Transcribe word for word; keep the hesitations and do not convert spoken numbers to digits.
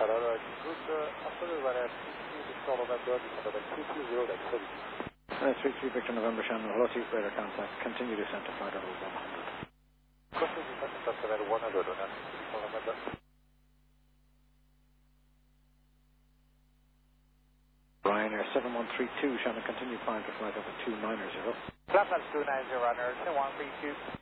قرار روز after برای two November two two zero activity. Uh, three three Victor November Shannon, velocity radar contact, continue descent to flight level one hundred. Crossing descent to flight level one hundred on November. Ryanair seven one three two, Shannon, continue climb to flight level two nine zero. Flight level two nine zero, Ryanair seven one three two.